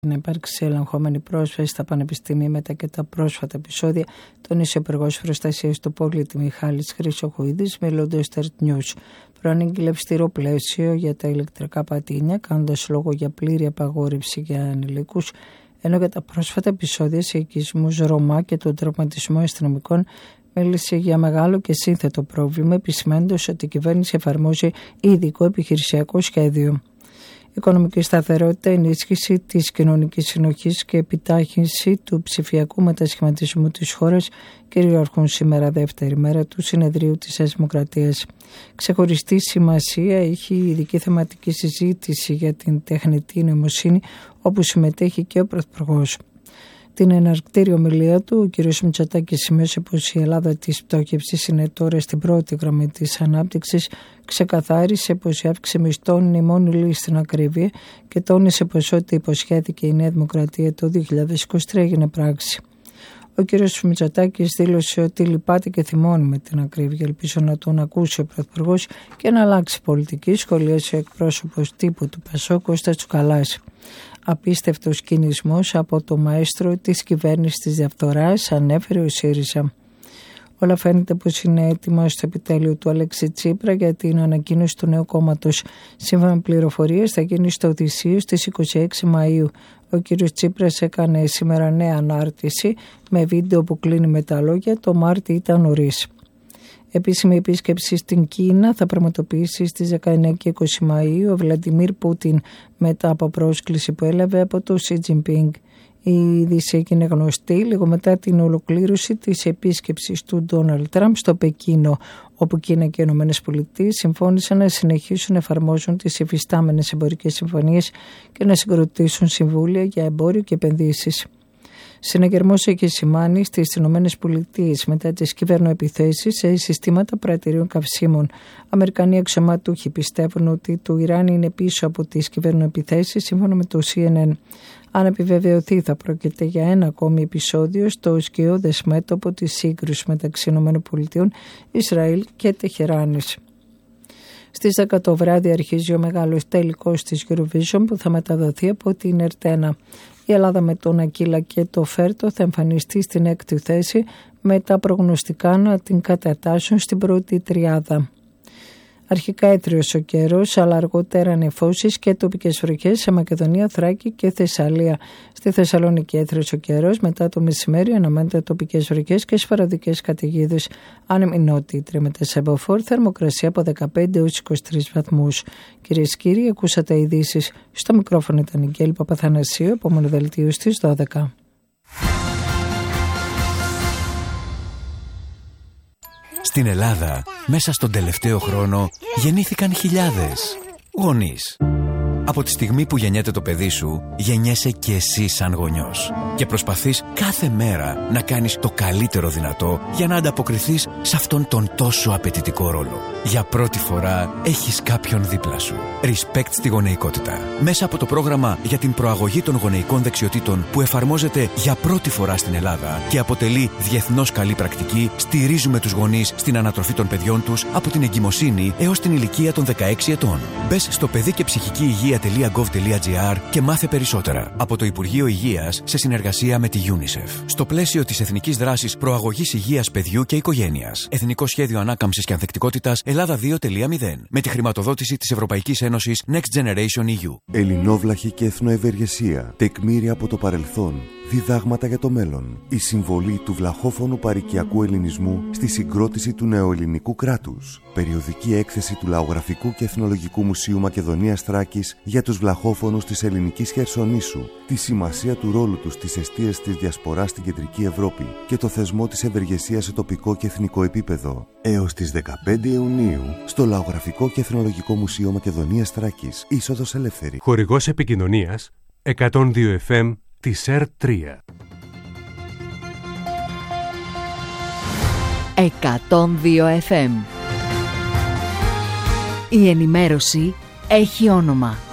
να υπάρξει ελεγχόμενη πρόσβαση στα πανεπιστήμια μετά και τα πρόσφατα επεισόδια, τόνισε ο Υπουργός Προστασίας του Πολίτη Μιχάλης Χρυσοχοίδης, μιλώντας στο Earth News. Προανήγγειλε αυστηρό πλαίσιο για τα ηλεκτρικά πατίνια, κάνοντας λόγο για πλήρη απαγόρευση για ανηλίκους, ενώ για τα πρόσφατα επεισόδια σε οικισμούς Ρωμά και τον τραυματισμό αστυνομικών μίλησε για μεγάλο και σύνθετο πρόβλημα, επισημαίνοντας ότι η κυβέρνηση εφαρμόζει ειδικό επιχειρησιακό σχέδιο. Οικονομική σταθερότητα, ενίσχυση της κοινωνικής συνοχής και επιτάχυνση του ψηφιακού μετασχηματισμού της χώρας κυριαρχούν σήμερα, δεύτερη μέρα του συνεδρίου της Νέας Δημοκρατίας. Ξεχωριστή σημασία έχει η ειδική θεματική συζήτηση για την τεχνητή νοημοσύνη, όπου συμμετέχει και ο Πρωθυπουργός. Την εναρκτήρια ομιλία του, ο κ. Μητσοτάκης σημείωσε πως η Ελλάδα της πτώχευσης είναι τώρα στην πρώτη γραμμή της ανάπτυξης, ξεκαθάρισε πως η αύξηση μισθών είναι η μόνη λύση στην ακρίβεια και τόνισε πως ό,τι υποσχέθηκε η Νέα Δημοκρατία το 2023 έγινε πράξη. Ο κ. Μητσοτάκης δήλωσε ότι λυπάται και θυμώνει με την ακρίβεια. Ελπίζω να τον ακούσει ο Πρωθυπουργός και να αλλάξει πολιτική, σχολίασε ο εκπρόσωπος τύπου του ΠΑΣΟΚ Κώστας Τσουκαλάς. Απίστευτος κινησμός από το μαέστρο της κυβέρνησης της διαφθοράς, ανέφερε ο ΣΥΡΙΖΑ. Όλα φαίνεται πως είναι έτοιμα στο επιτέλειο του Αλέξη Τσίπρα για την ανακοίνωση του νέου κόμματος. Σύμφωνα με πληροφορίες, θα γίνει στο Οδυσσείο στις 26 Μαΐου. Ο κ. Τσίπρας έκανε σήμερα νέα ανάρτηση με βίντεο που κλείνει με τα λόγια «Το Μάρτι ήταν νωρίς». Επίσημη επίσκεψη στην Κίνα θα πραγματοποιήσει στις 19 και 20 Μαΐου ο Βλαντιμίρ Πούτιν μετά από πρόσκληση που έλαβε από το Σι Τζινπίνγκ. Η είδηση έγινε γνωστή λίγο μετά την ολοκλήρωση της επίσκεψης του Ντόναλντ Τραμπ στο Πεκίνο, όπου Κίνα και οι ΗΠΑ συμφώνησαν να συνεχίσουν να εφαρμόζουν τις υφιστάμενες εμπορικές συμφωνίες και να συγκροτήσουν συμβούλια για εμπόριο και επενδύσεις. Συναγερμός έχει σημάνει στις ΗΠΑ μετά τις κυβερνοεπιθέσεις σε συστήματα πρατηρίων καυσίμων. Αμερικανοί αξιωματούχοι πιστεύουν ότι το Ιράν είναι πίσω από τις κυβερνοεπιθέσεις, σύμφωνα με το CNN. Αν επιβεβαιωθεί, θα πρόκειται για ένα ακόμη επεισόδιο στο σκιώδες μέτωπο της σύγκρουσης μεταξύ ΗΠΑ, Ισραήλ και Τεχεράνης. Στις 10 το βράδυ αρχίζει ο μεγάλος τελικός της Eurovision που θα μεταδοθεί από την Ερτένα. Η Ελλάδα με τον Ακύλα και το Φέρτο θα εμφανιστεί στην 6η θέση, με τα προγνωστικά να την κατατάσσουν στην πρώτη τριάδα. Αρχικά έθριος ο καιρός, αλλά αργότερα νεφώσεις και τοπικές βροχές σε Μακεδονία, Θράκη και Θεσσαλία. Στη Θεσσαλονίκη έθριος ο καιρός, μετά το μεσημέρι αναμένεται τοπικές βροχές και σπαραδικές καταιγίδες. Άνεμη νότια με σεμποφόρ, θερμοκρασία από 15 έως 23 βαθμούς. Κυρίες και κύριοι, ακούσατε ειδήσεις. Στο μικρόφωνο ήταν η Γκέλη Παπαθανασίου, επόμενο δελτίο στις 12. Στην Ελλάδα, μέσα στον τελευταίο χρόνο, γεννήθηκαν χιλιάδες γονείς. Από τη στιγμή που γεννιέται το παιδί σου, γεννιέσαι και εσύ σαν γονιός. Και προσπαθείς κάθε μέρα να κάνεις το καλύτερο δυνατό για να ανταποκριθείς σε αυτόν τον τόσο απαιτητικό ρόλο. Για πρώτη φορά έχεις κάποιον δίπλα σου. Respect στη γονεϊκότητα. Μέσα από το πρόγραμμα για την προαγωγή των γονεϊκών δεξιοτήτων που εφαρμόζεται για πρώτη φορά στην Ελλάδα και αποτελεί διεθνώς καλή πρακτική, στηρίζουμε τους γονείς στην ανατροφή των παιδιών τους από την εγκυμοσύνη έως την ηλικία των 16 ετών. Μπες στο παιδικεψυχικηυγεία.gov.gr και μάθε περισσότερα. Από το Υπουργείο Υγείας σε συνεργασία με τη UNICEF. Στο πλαίσιο της Εθνικής Δράσης Προαγωγής Υγείας Παιδιού και Οικογένειας. Εθνικό Σχέδιο Ανάκαμψης και Ανθεκτικότητας Ελλάδα 2.0. Με τη χρηματοδότηση της Ευρωπαϊκής Ένωσης Next Generation EU. Ελληνόβλαχη και εθνοευεργεσία. Τεκμήρια από το παρελθόν. Διδάγματα για το μέλλον. Η συμβολή του βλαχόφωνου παροικιακού ελληνισμού στη συγκρότηση του νεοελληνικού κράτους. Περιοδική έκθεση του Λαογραφικού και Εθνολογικού Μουσείου Μακεδονίας Θράκης για τους βλαχόφωνους της ελληνικής Χερσονήσου. Τη σημασία του ρόλου τους στις εστίες της διασποράς στην Κεντρική Ευρώπη και το θεσμό της ευεργεσίας σε τοπικό και εθνικό επίπεδο. Έως τις 15 Ιουνίου στο Λαογραφικό και Εθνολογικό Μουσείο Μακεδονίας Θράκης. Είσοδος ελεύθερη. Χορηγός επικοινωνίας 102 FM της ΕΡΤ3. 102 FM. Η ενημέρωση έχει όνομα.